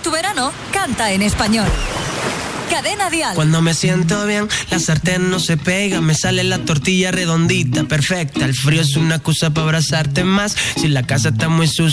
Tu verano canta en español. Cadena Dial. Cuando me siento bien, la sartén no se pega, me sale la tortilla redondita, perfecta. El frío es una excusa para abrazarte más. Si la casa está muy sucia